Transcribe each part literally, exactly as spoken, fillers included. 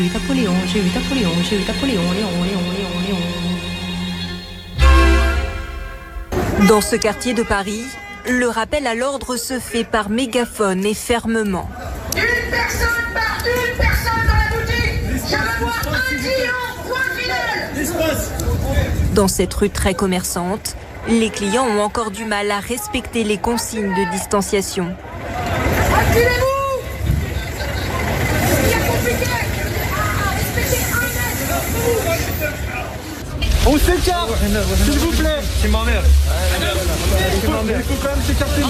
Napoléon, j'ai eu Napoléon, j'ai eu Napoléon, Léon, Léon, Léon, Léon. Dans ce quartier de Paris, le rappel à l'ordre se fait par mégaphone et fermement. Une personne par une personne dans la boutique. Je veux voir un client, point final. Dans cette rue très commerçante, les clients ont encore du mal à respecter les consignes de distanciation. Acculez-vous. On s'écarte, s'il vous plaît. Tu m'emmerdes. Il faut quand même s'écarter.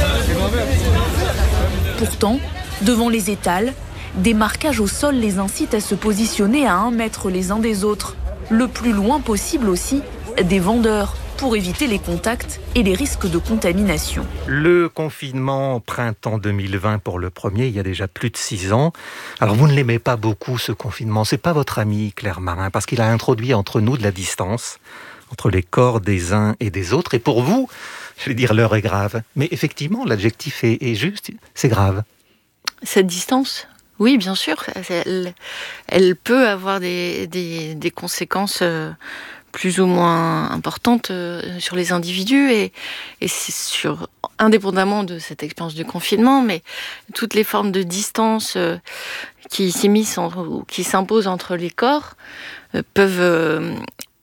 Pourtant, devant les étals, des marquages au sol les incitent à se positionner à un mètre les uns des autres, le plus loin possible aussi des vendeurs, pour éviter les contacts et les risques de contamination. Le confinement printemps deux mille vingt pour le premier, il y a déjà plus de six ans. Alors vous ne l'aimez pas beaucoup ce confinement, c'est pas votre ami Claire Marin, parce qu'il a introduit entre nous de la distance, entre les corps des uns et des autres, et pour vous, je vais dire l'heure est grave. Mais effectivement, l'adjectif est, est juste, c'est grave. Cette distance ? Oui, bien sûr, elle, elle peut avoir des, des, des conséquences euh, plus ou moins importantes euh, sur les individus et, et c'est sur, indépendamment de cette expérience du confinement, mais toutes les formes de distance euh, qui s'immiscent ou qui s'imposent entre les corps euh, peuvent euh,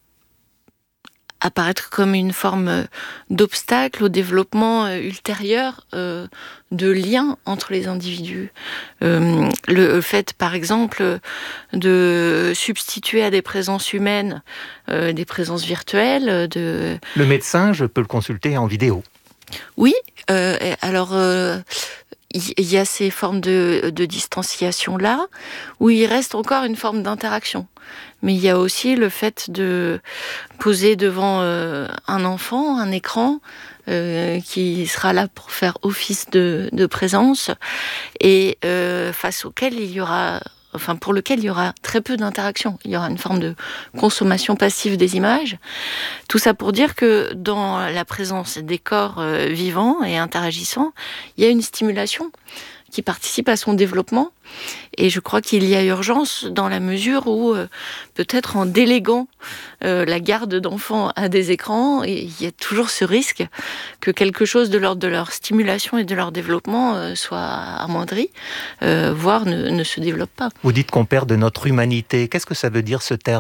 apparaître comme une forme d'obstacle au développement ultérieur euh, de liens entre les individus. Euh, le fait, par exemple, de substituer à des présences humaines euh, des présences virtuelles. De... Le médecin, je peux le consulter en vidéo. Oui, euh, alors... Euh, il y a ces formes de, de distanciation-là, où il reste encore une forme d'interaction. Mais il y a aussi le fait de poser devant euh, un enfant, un écran, euh, qui sera là pour faire office de, de présence, et euh, face auquel il y aura... enfin pour lequel il y aura très peu d'interaction. Il y aura une forme de consommation passive des images. Tout ça pour dire que dans la présence des corps euh, vivants et interagissants, il y a une stimulation qui participe à son développement. Et je crois qu'il y a urgence dans la mesure où, euh, peut-être en déléguant euh, la garde d'enfants à des écrans, il y a toujours ce risque que quelque chose de l'ordre de leur stimulation et de leur développement euh, soit amoindri, euh, voire ne, ne se développe pas. Vous dites qu'on perd de notre humanité. Qu'est-ce que ça veut dire ce terme ?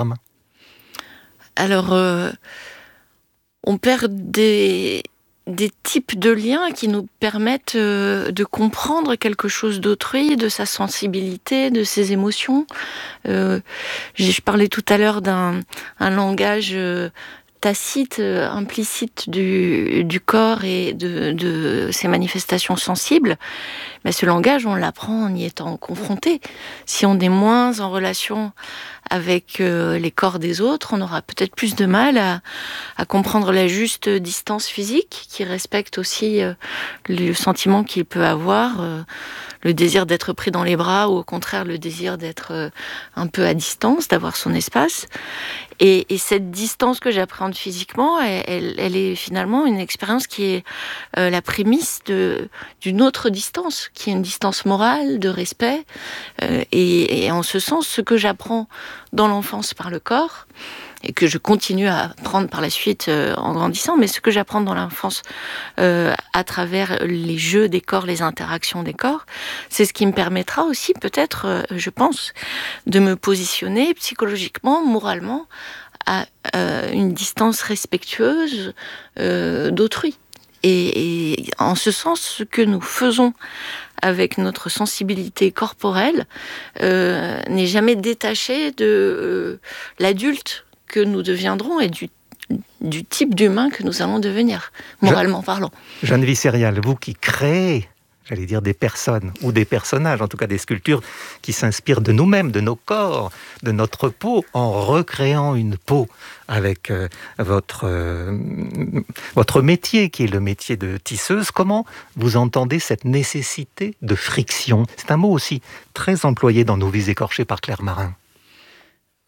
Alors, euh, on perd des... des types de liens qui nous permettent euh, de comprendre quelque chose d'autrui, de sa sensibilité, de ses émotions. Euh, je parlais tout à l'heure d'un un langage euh, tacite, euh, implicite du, du corps et de, de ses manifestations sensibles. Mais ce langage, on l'apprend en y étant confronté. Si on est moins en relation avec euh, les corps des autres, on aura peut-être plus de mal à, à comprendre la juste distance physique, qui respecte aussi euh, le sentiment qu'il peut avoir, euh, le désir d'être pris dans les bras, ou au contraire le désir d'être euh, un peu à distance, d'avoir son espace. Et, et cette distance que j'appréhende physiquement, elle, elle, elle est finalement une expérience qui est euh, la prémisse de, d'une autre distance, qui est une distance morale, de respect. Euh, et, et en ce sens, ce que j'apprends dans l'enfance par le corps, et que je continue à apprendre par la suite euh, en grandissant, mais ce que j'apprends dans l'enfance euh, à travers les jeux des corps, les interactions des corps, c'est ce qui me permettra aussi peut-être, euh, je pense, de me positionner psychologiquement, moralement, à euh, une distance respectueuse euh, d'autrui. Et, et en ce sens, ce que nous faisons avec notre sensibilité corporelle euh, n'est jamais détaché de euh, l'adulte que nous deviendrons et du, du type d'humain que nous allons devenir, moralement Je, parlant. Geneviève Cérial, vous qui créez, j'allais dire des personnes, ou des personnages, en tout cas des sculptures, qui s'inspirent de nous-mêmes, de nos corps, de notre peau, en recréant une peau avec euh, votre, euh, votre métier, qui est le métier de tisseuse. Comment vous entendez cette nécessité de friction ? C'est un mot aussi très employé dans Nos vies écorchées par Claire Marin.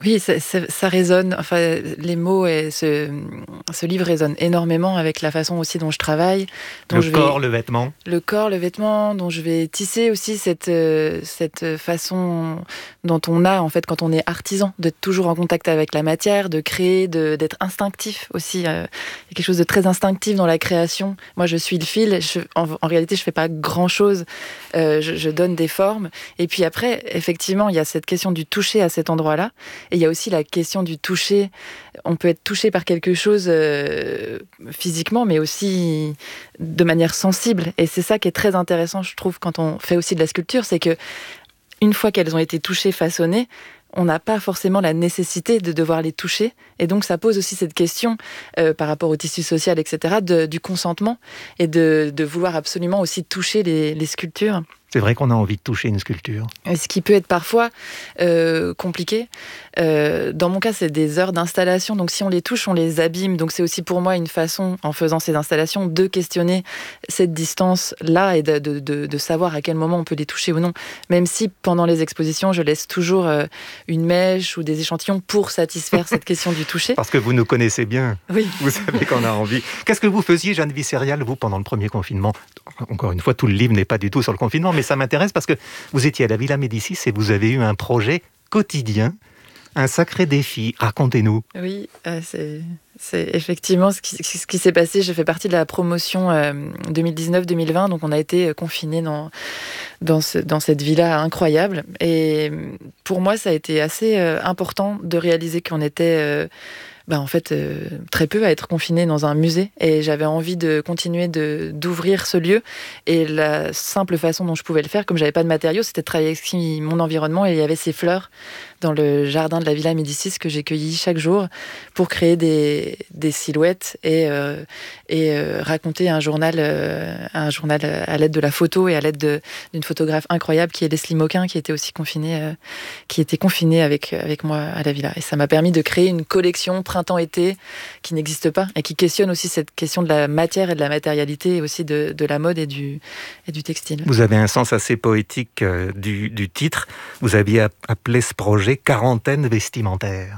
Oui, ça, ça, ça résonne. Enfin, les mots et ce, ce livre résonne énormément avec la façon aussi dont je travaille. Dont le je corps, vais, le vêtement. Le corps, le vêtement, dont je vais tisser aussi cette, euh, cette façon dont on a, en fait, quand on est artisan, d'être toujours en contact avec la matière, de créer, de, d'être instinctif aussi. Euh, il y a quelque chose de très instinctif dans la création. Moi, je suis le fil. Je, en, en réalité, je fais pas grand-chose. Euh, je, je donne des formes. Et puis après, effectivement, il y a cette question du toucher à cet endroit-là. Et il y a aussi la question du toucher. On peut être touché par quelque chose euh, physiquement, mais aussi de manière sensible. Et c'est ça qui est très intéressant, je trouve, quand on fait aussi de la sculpture, c'est que une fois qu'elles ont été touchées, façonnées, on n'a pas forcément la nécessité de devoir les toucher. Et donc, ça pose aussi cette question, euh, par rapport au tissu social, et cetera, de, du consentement et de, de vouloir absolument aussi toucher les, les sculptures. C'est vrai qu'on a envie de toucher une sculpture. Ce qui peut être parfois euh, compliqué. Euh, dans mon cas, c'est des heures d'installation. Donc, si on les touche, on les abîme. Donc, c'est aussi pour moi une façon, en faisant ces installations, de questionner cette distance-là et de, de, de, de savoir à quel moment on peut les toucher ou non. Même si, pendant les expositions, je laisse toujours euh, une mèche ou des échantillons pour satisfaire cette question du toucher. Parce que vous nous connaissez bien. Oui. Vous savez qu'on a envie. Qu'est-ce que vous faisiez, Jeanne Visserial, vous, pendant le premier confinement ? Encore une fois, tout le livre n'est pas du tout sur le confinement, mais ça m'intéresse parce que vous étiez à la Villa Médicis et vous avez eu un projet quotidien, un sacré défi. Racontez-nous. Oui, euh, c'est, c'est effectivement ce qui, ce qui s'est passé. J'ai fait partie de la promotion euh, deux mille dix-neuf deux mille vingt, donc on a été confinés dans, dans, ce, dans cette villa incroyable. Et pour moi, ça a été assez euh, important de réaliser qu'on était... Euh, Ben en fait, euh, très peu à être confiné dans un musée. Et j'avais envie de continuer de, d'ouvrir ce lieu. Et la simple façon dont je pouvais le faire, comme j'avais pas de matériaux, c'était de travailler avec mon environnement. Et il y avait ces fleurs dans le jardin de la Villa Médicis que j'ai cueillies chaque jour pour créer des, des silhouettes et, euh, et euh, raconter un journal, euh, un journal à l'aide de la photo et à l'aide de, d'une photographe incroyable qui est Leslie Moquin, qui était aussi confinée, euh, qui était confinée avec, avec moi à la Villa. Et ça m'a permis de créer une collection printemps-été qui n'existe pas et qui questionne aussi cette question de la matière et de la matérialité et aussi de, de la mode et du, et du textile. Vous avez un sens assez poétique euh, du, du titre. Vous aviez appelé ce projet « Quarantaine vestimentaire ».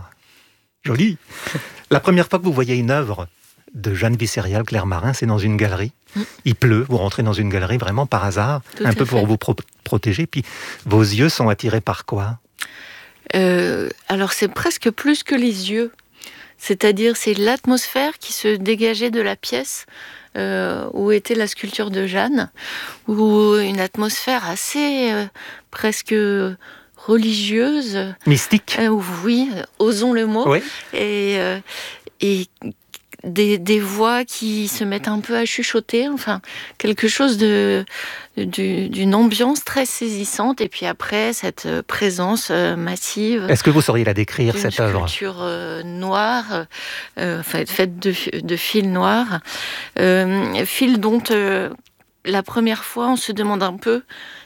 Joli. La première fois que vous voyez une œuvre de Jeanne Visserial, Claire Marin, c'est dans une galerie. Mm. Il pleut, vous rentrez dans une galerie vraiment par hasard, Tout un peu fait. Pour vous pro- protéger. Puis vos yeux sont attirés par quoi ? euh, Alors c'est presque plus que les yeux. C'est-à-dire, c'est l'atmosphère qui se dégageait de la pièce euh, où était la sculpture de Jeanne, où une atmosphère assez euh, presque religieuse. Mystique. Euh, oui, osons le mot. Oui. Et, euh, et des, des voix qui se mettent un peu à chuchoter, enfin, quelque chose de, de, d'une ambiance très saisissante. Et puis après, cette présence euh, massive. Est-ce que vous sauriez la décrire, cette œuvre ? Une sculpture euh, noire, euh, faite de, de fils noirs, euh, fils dont... Euh, la première fois, on se demande un peu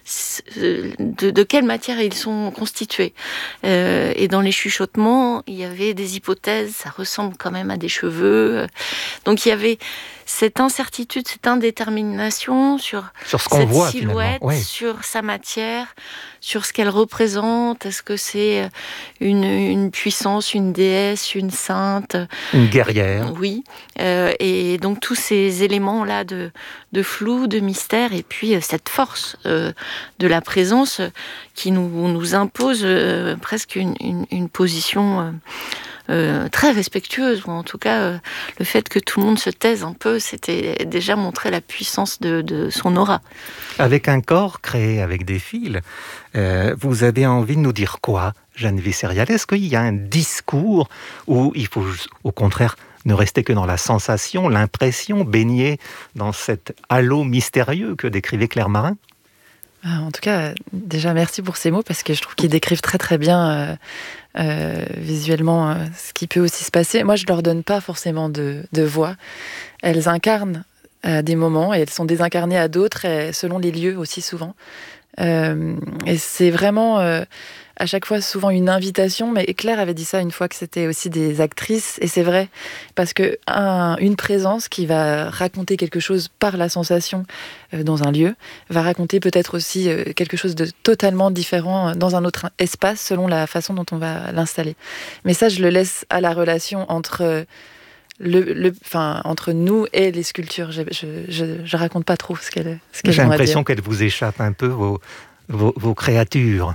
de, de quelle matière ils sont constitués. Euh, et dans les chuchotements, il y avait des hypothèses, ça ressemble quand même à des cheveux. Donc il y avait cette incertitude, cette indétermination sur, sur ce qu'on cette voit, silhouette, oui. sur sa matière, sur ce qu'elle représente. Est-ce que c'est une, une puissance, une déesse, une sainte ? Une guerrière. Oui. Euh, et donc tous ces éléments-là de, de flou, de mystère, et puis euh, cette force euh, de la présence euh, qui nous, nous impose euh, presque une, une, une position... Euh, Euh, très respectueuse, ou en tout cas euh, le fait que tout le monde se taise un peu, c'était déjà montrer la puissance de, de son aura. Avec un corps créé avec des fils, euh, vous avez envie de nous dire quoi, Jeanne Visserial ? Est-ce qu'il y a un discours où il faut au contraire ne rester que dans la sensation, l'impression, baigner dans cet halo mystérieux que décrivait Claire Marin ? En tout cas, déjà merci pour ces mots parce que je trouve qu'ils décrivent très très bien euh, euh, visuellement euh, ce qui peut aussi se passer. Moi, je leur donne pas forcément de, de voix. Elles incarnent à des moments et elles sont désincarnées à d'autres, et selon les lieux aussi souvent. Euh, et c'est vraiment euh, à chaque fois souvent une invitation, mais Claire avait dit ça une fois que c'était aussi des actrices, et c'est vrai, parce que un, une présence qui va raconter quelque chose par la sensation euh, dans un lieu, va raconter peut-être aussi euh, quelque chose de totalement différent dans un autre espace selon la façon dont on va l'installer. Mais ça, je le laisse à la relation entre... Le, le, enfin, entre nous et les sculptures. Je, je, je, je raconte pas trop ce qu'elle, ce qu'elle J'ai vont l'impression dire. qu'elle vous échappe un peu, vos, vos, vos créatures.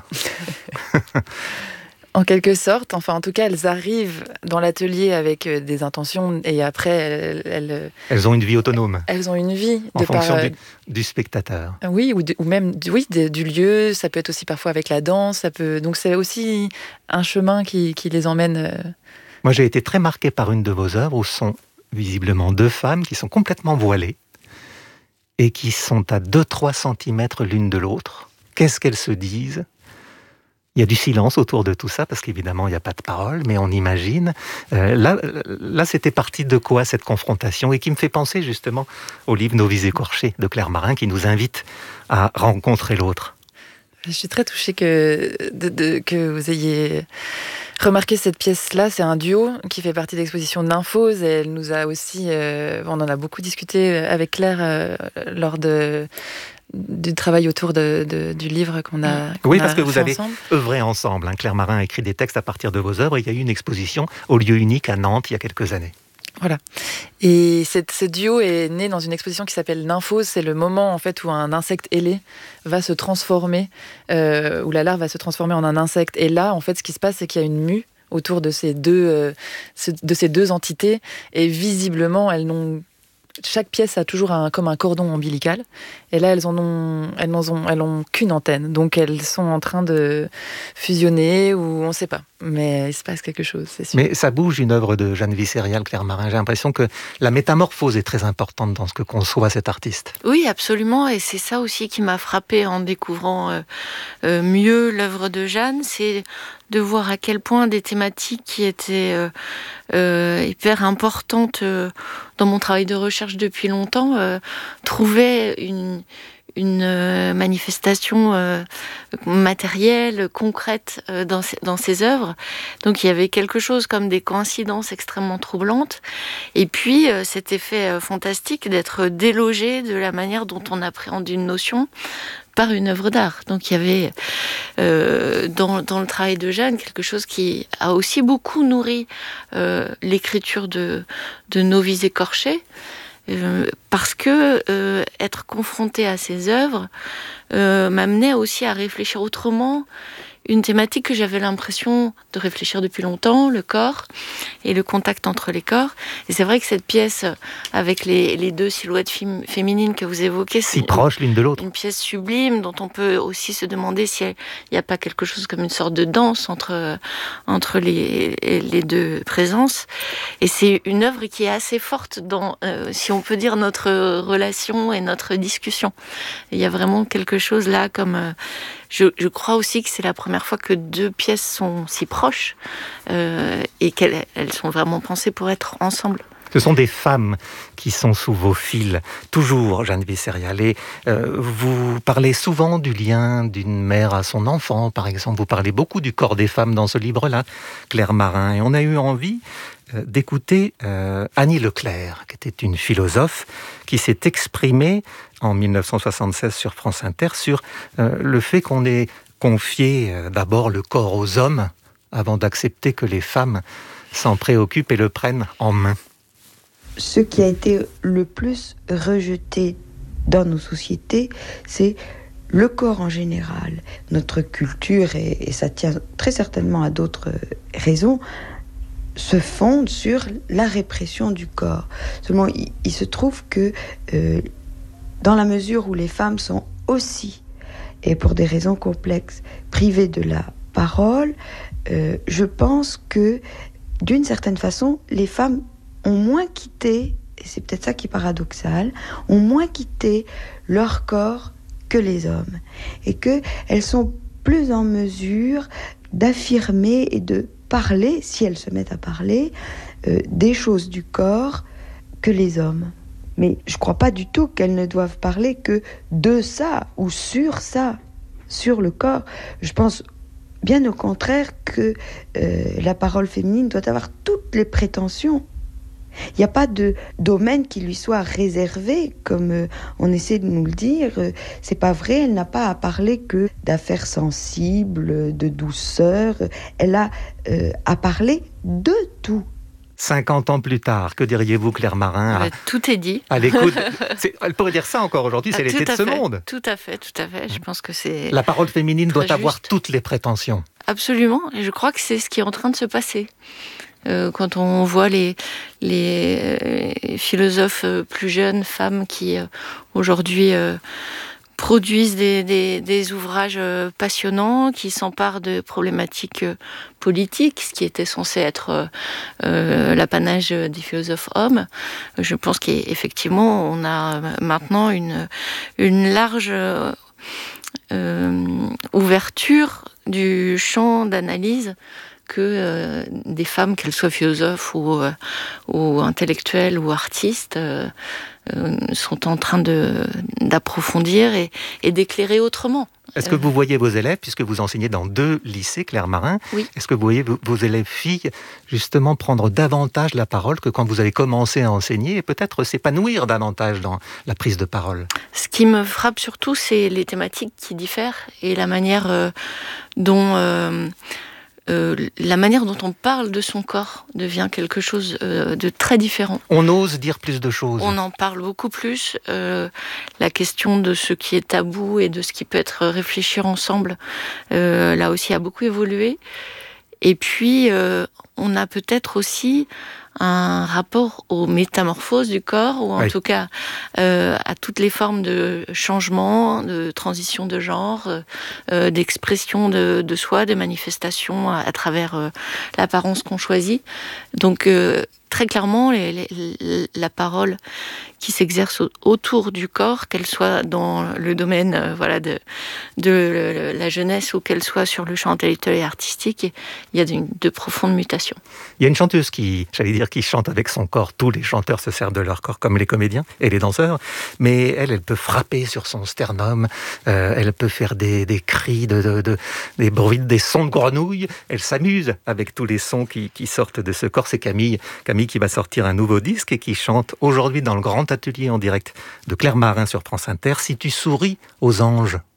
En quelque sorte, enfin en tout cas, elles arrivent dans l'atelier avec des intentions et après, elles... Elles, elles ont une vie autonome. Elles ont une vie. En de fonction par, du, du spectateur. Oui, ou, de, ou même oui, de, du lieu, ça peut être aussi parfois avec la danse, ça peut... donc c'est aussi un chemin qui, qui les emmène... Moi, j'ai été très marqué par une de vos œuvres où sont visiblement deux femmes qui sont complètement voilées et qui sont à deux à trois centimètres l'une de l'autre. Qu'est-ce qu'elles se disent ? Il y a du silence autour de tout ça, parce qu'évidemment, il n'y a pas de parole, mais on imagine. Euh, là, là, c'était parti de quoi, cette confrontation ? Et qui me fait penser justement au livre Nos vies écorchées de Claire Marin, qui nous invite à rencontrer l'autre. Je suis très touchée que, de, de, que vous ayez remarqué cette pièce-là. C'est un duo qui fait partie de l'exposition Nymphose. Et elle nous a aussi... Euh, on en a beaucoup discuté avec Claire euh, lors de... du travail autour de, de, du livre qu'on a qu'on Oui, a parce que vous avez ensemble. œuvré ensemble. Hein. Claire Marin a écrit des textes à partir de vos œuvres. Il y a eu une exposition au lieu unique à Nantes il y a quelques années. Voilà. Et cette, ce duo est né dans une exposition qui s'appelle Nymphose. C'est le moment en fait où un insecte ailé va se transformer, euh, où la larve va se transformer en un insecte. Et là, en fait, ce qui se passe, c'est qu'il y a une mue autour de ces deux, euh, de ces deux entités. Et visiblement, elles n'ont... Chaque pièce a toujours un, comme un cordon ombilical. Et là, elles en ont, elles n'en ont, elles ont qu'une antenne. Donc, elles sont en train de fusionner ou on ne sait pas. Mais il se passe quelque chose, c'est sûr. Mais ça bouge une œuvre de Jeanne Visserial, Claire Marin. J'ai l'impression que la métamorphose est très importante dans ce que conçoit cet artiste. Oui, absolument. Et c'est ça aussi qui m'a frappée en découvrant euh, euh, mieux l'œuvre de Jeanne. C'est de voir à quel point des thématiques qui étaient euh, euh, hyper importantes euh, dans mon travail de recherche depuis longtemps euh, trouvaient une... une euh, manifestation euh, matérielle, concrète euh, dans, ces, dans ces œuvres. Donc il y avait quelque chose comme des coïncidences extrêmement troublantes. Et puis euh, cet effet euh, fantastique d'être délogé de la manière dont on appréhende une notion par une œuvre d'art. Donc il y avait euh, dans, dans le travail de Jeanne quelque chose qui a aussi beaucoup nourri euh, l'écriture de, de Nos vies écorchées. Euh, parce que euh, être confronté à ces œuvres euh, m'amenait aussi à réfléchir autrement une thématique que j'avais l'impression de réfléchir depuis longtemps, le corps et le contact entre les corps. Et c'est vrai que cette pièce avec les, les deux silhouettes fim- féminines que vous évoquez, c'est si proches l'une de l'autre. Une pièce sublime dont on peut aussi se demander s'il n'y a pas quelque chose comme une sorte de danse entre, entre les, les deux présences. Et c'est une œuvre qui est assez forte dans, euh, si on peut dire, notre relation et notre discussion. Il y a vraiment quelque chose là comme... Euh, Je, je crois aussi que c'est la première fois que deux pièces sont si proches euh, et qu'elles elles sont vraiment pensées pour être ensemble. Ce sont des femmes qui sont sous vos fils, toujours, Jeanne Visserial. Et euh, vous parlez souvent du lien d'une mère à son enfant, par exemple. Vous parlez beaucoup du corps des femmes dans ce livre-là, Claire Marin. Et on a eu envie euh, d'écouter euh, Annie Leclerc, qui était une philosophe, qui s'est exprimée en dix-neuf cent soixante-seize sur France Inter sur euh, le fait qu'on ait confié euh, d'abord le corps aux hommes avant d'accepter que les femmes s'en préoccupent et le prennent en main. Ce qui a été le plus rejeté dans nos sociétés, c'est le corps en général. Notre culture, et, et ça tient très certainement à d'autres raisons, se fonde sur la répression du corps. Seulement, il, il se trouve que euh, dans la mesure où les femmes sont aussi, et pour des raisons complexes, privées de la parole, euh, je pense que, d'une certaine façon, les femmes ont moins quitté, et c'est peut-être ça qui est paradoxal, ont moins quitté leur corps que les hommes. Et qu'elles sont plus en mesure d'affirmer et de parler, si elles se mettent à parler, euh, des choses du corps que les hommes. Mais je ne crois pas du tout qu'elles ne doivent parler que de ça, ou sur ça, sur le corps. Je pense bien au contraire que euh, la parole féminine doit avoir toutes les prétentions. Il n'y a pas de domaine qui lui soit réservé, comme euh, on essaie de nous le dire. Euh, c'est pas vrai, elle n'a pas à parler que d'affaires sensibles, de douceur. Elle a euh, à parler de tout. cinquante ans plus tard, que diriez-vous, Claire Marin à, Tout est dit. À l'écoute, c'est, elle pourrait dire ça encore aujourd'hui, c'est Ah, l'été de ce fait, monde. Tout à fait, tout à fait. Je pense que c'est... La parole féminine doit juste. avoir toutes les prétentions. Absolument, et je crois que c'est ce qui est en train de se passer. Euh, quand on voit les, les euh, philosophes euh, plus jeunes, femmes qui euh, aujourd'hui euh, produisent des, des, des ouvrages euh, passionnants, qui s'emparent de problématiques euh, politiques, ce qui était censé être euh, euh, l'apanage des philosophes hommes. Je pense qu'effectivement, on a maintenant une, une large euh, euh, ouverture du champ d'analyse que euh, des femmes, qu'elles soient philosophes ou, euh, ou intellectuelles ou artistes, euh, euh, sont en train de, d'approfondir et, et d'éclairer autrement. Est-ce que vous voyez vos élèves, puisque vous enseignez dans deux lycées, Claire Marin, oui. Est-ce que vous voyez vos, vos élèves filles justement prendre davantage la parole que quand vous avez commencé à enseigner et peut-être s'épanouir davantage dans la prise de parole? Ce qui me frappe surtout, c'est les thématiques qui diffèrent et la manière euh, dont... Euh, Euh, la manière dont on parle de son corps devient quelque chose euh, de très différent. On ose dire plus de choses. On en parle beaucoup plus. Euh, la question de ce qui est tabou et de ce qui peut être réfléchi ensemble, euh, là aussi, a beaucoup évolué. Et puis, euh, on a peut-être aussi un rapport aux métamorphoses du corps, ou en oui. tout cas euh, à toutes les formes de changement, de transition de genre, euh, d'expression de, de soi, de manifestation à, à travers euh, l'apparence qu'on choisit. Donc euh, très clairement, les, les, la parole qui s'exerce autour du corps, qu'elle soit dans le domaine euh, voilà, de, de la jeunesse ou qu'elle soit sur le champ intellectuel et artistique, il y a de, de profondes mutations. Il y a une chanteuse qui, j'allais dire, qui chante avec son corps. Tous les chanteurs se servent de leur corps, comme les comédiens et les danseurs. Mais elle, elle peut frapper sur son sternum. Euh, elle peut faire des, des cris, de, de, de, des bruits, des sons de grenouille. Elle s'amuse avec tous les sons qui, qui sortent de ce corps. C'est Camille, Camille qui va sortir un nouveau disque et qui chante aujourd'hui dans le grand atelier en direct de Claire Marin sur France Inter. Si tu souris aux anges.